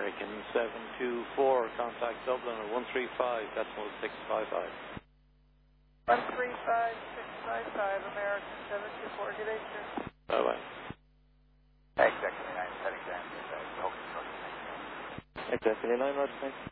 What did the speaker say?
American 724, contact Dublin at 135, decimal 655. 135655, American 724, good day, sir. Bye-bye. Executive 9, setting down. Executive 9, Roger, thanks.